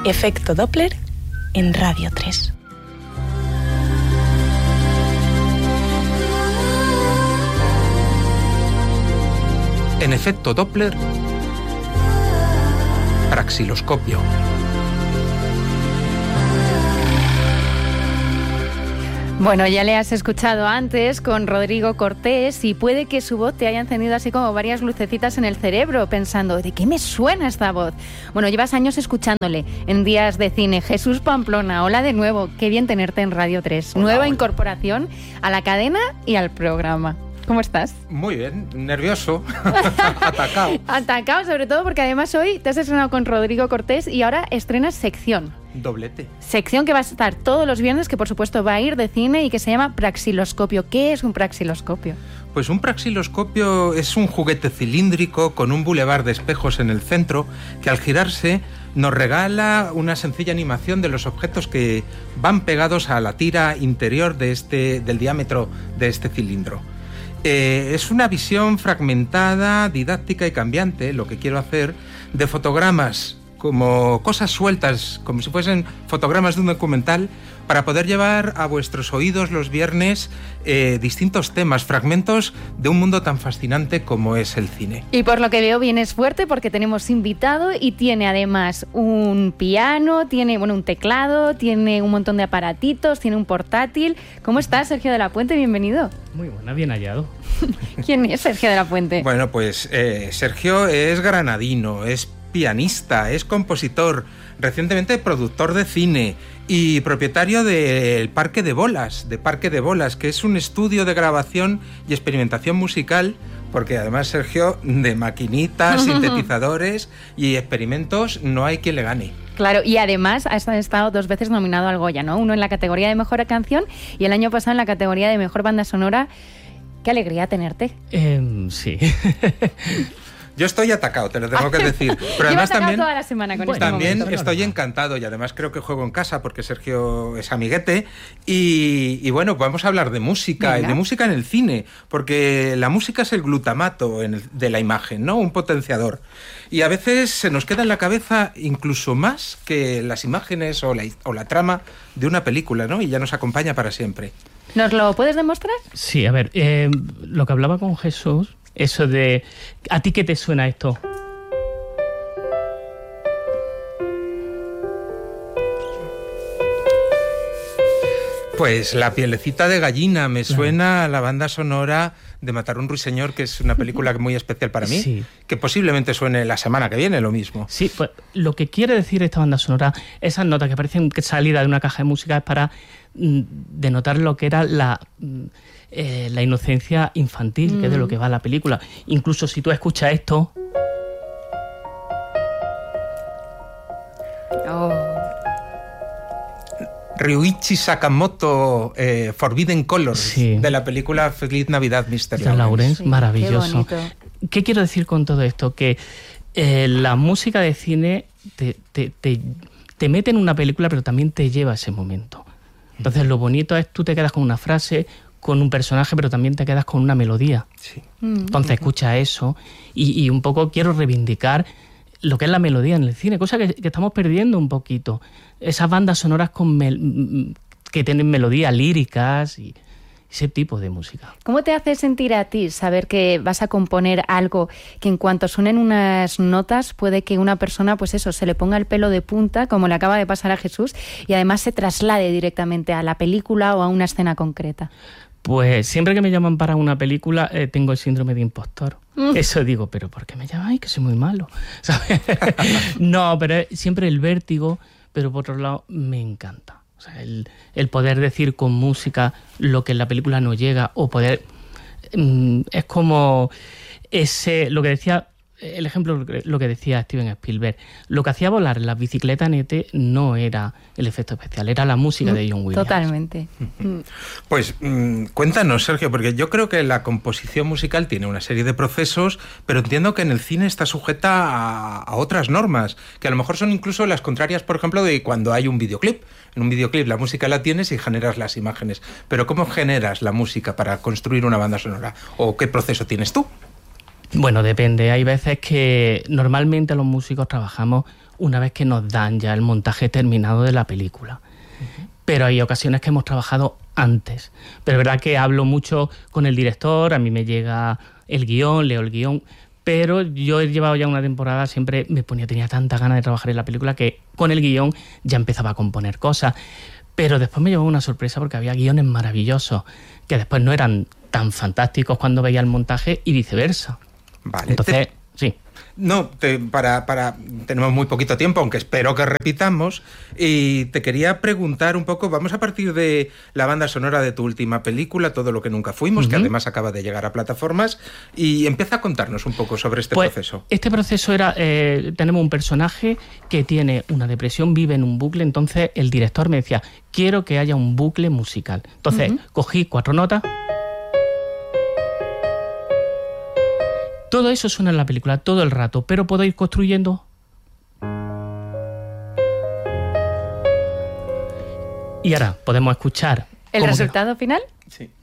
Efecto Doppler en Radio 3. En efecto Doppler, praxiloscopio. Bueno, ya le has escuchado antes con Rodrigo Cortés y puede que su voz te haya encendido así como varias lucecitas en el cerebro, pensando, ¿de qué me suena esta voz? Bueno, llevas años escuchándole en Días de Cine. Jesús Pamplona, hola de nuevo, qué bien tenerte en Radio 3. Hola, Nueva hola. Incorporación a la cadena y al programa. ¿Cómo estás? Muy bien, nervioso, atacado. Atacado, sobre todo porque además hoy te has estrenado con Rodrigo Cortés y ahora estrenas sección. Doblete. Sección que va a estar todos los viernes, que por supuesto va a ir de cine y que se llama Praxiloscopio. ¿Qué es un praxiloscopio? Pues un praxiloscopio es un juguete cilíndrico con un bulevar de espejos en el centro que al girarse nos regala una sencilla animación de los objetos que van pegados a la tira interior del diámetro de este cilindro. Es una visión fragmentada, didáctica y cambiante, lo que quiero hacer, de fotogramas como cosas sueltas, como si fuesen fotogramas de un documental, para poder llevar a vuestros oídos los viernes distintos temas, fragmentos de un mundo tan fascinante como es el cine. Y por lo que veo vienes fuerte porque tenemos invitado y tiene además un piano, tiene un teclado, tiene un montón de aparatitos, tiene un portátil. ¿Cómo estás, Sergio de la Puente? Bienvenido. Muy buena, bien hallado. ¿Quién es Sergio de la Puente? Bueno, pues Sergio es granadino, es pianista, es compositor, recientemente productor de cine y propietario del Parque de Bolas, que es un estudio de grabación y experimentación musical, porque además Sergio, de maquinitas, sintetizadores y experimentos, no hay quien le gane. Claro, y además has estado 2 veces nominado al Goya, ¿no? Uno en la categoría de Mejor Canción y el año pasado en la categoría de Mejor Banda Sonora. ¡Qué alegría tenerte! Sí. Yo estoy atacado, te lo tengo que decir. Pero además también, toda la semana con también este estoy encantado y además creo que juego en casa porque Sergio es amiguete y bueno, vamos a hablar de música. Venga. Y de música en el cine, porque la música es el glutamato de la imagen, ¿no? Un potenciador. Y a veces se nos queda en la cabeza incluso más que las imágenes o la trama de una película, ¿no? Y ya nos acompaña para siempre. ¿Nos lo puedes demostrar? Sí, a ver, lo que hablaba con Jesús, eso de, ¿a ti qué te suena esto? Pues La pielecita de gallina me suena a la banda sonora de Matar a un ruiseñor, que es una película muy especial para mí, Sí. que posiblemente suene la semana que viene lo mismo. Sí, pues lo que quiere decir esta banda sonora, esas notas que parecen salida de una caja de música, es para denotar lo que era la inocencia infantil, que es de lo que va la película. Incluso si tú escuchas esto... Ryuichi Sakamoto, Forbidden Colors, Sí. de la película Feliz Navidad, Mr. Mr. Lawrence, Sí, maravilloso. qué bonito. ¿Qué quiero decir con todo esto? Que la música de cine te mete en una película, pero también te lleva a ese momento. Entonces lo bonito es tú te quedas con una frase, con un personaje, pero también te quedas con una melodía. Sí. Entonces escucha eso y un poco quiero reivindicar lo que es la melodía en el cine, cosa que estamos perdiendo un poquito. Esas bandas sonoras que tienen melodías líricas y ese tipo de música. ¿Cómo te hace sentir a ti saber que vas a componer algo que en cuanto suenen unas notas puede que una persona, pues eso, se le ponga el pelo de punta, como le acaba de pasar a Jesús, y además se traslade directamente a la película o a una escena concreta? Pues siempre que me llaman para una película tengo el síndrome de impostor. Eso digo, pero ¿por qué me llamáis? Que soy muy malo, ¿sabes? No, pero es siempre el vértigo, pero por otro lado me encanta. O sea, el poder decir con música lo que en la película no llega, o poder... es como lo que decía... El ejemplo, lo que decía Steven Spielberg, lo que hacía volar las bicicletas en ET no era el efecto especial, era la música de John Williams. Totalmente. Pues cuéntanos, Sergio, porque yo creo que la composición musical tiene una serie de procesos, pero entiendo que en el cine está sujeta a otras normas, que a lo mejor son incluso las contrarias, por ejemplo, de cuando hay un videoclip. En un videoclip la música la tienes y generas las imágenes, pero ¿cómo generas la música para construir una banda sonora? ¿O qué proceso tienes tú? Bueno, depende. Hay veces que normalmente los músicos trabajamos una vez que nos dan ya el montaje terminado de la película. Pero hay ocasiones que hemos trabajado antes. Pero es verdad que hablo mucho con el director, a mí me llega el guión, leo el guión, pero yo he llevado ya una temporada, siempre tenía tanta ganas de trabajar en la película que con el guión ya empezaba a componer cosas. Pero después me llevó una sorpresa porque había guiones maravillosos que después no eran tan fantásticos cuando veía el montaje y viceversa. Vale. Entonces, sí. No, tenemos muy poquito tiempo, aunque espero que repitamos, y te quería preguntar un poco, vamos a partir de la banda sonora de tu última película, Todo lo que nunca fuimos, que además acaba de llegar a plataformas, y empieza a contarnos un poco sobre este proceso. Este proceso era, tenemos un personaje que tiene una depresión, vive en un bucle, entonces el director me decía, quiero que haya un bucle musical. Entonces cogí 4 notas. Todo eso suena en la película todo el rato, pero puedo ir construyendo. Y ahora podemos escuchar. ¿El resultado final? Sí.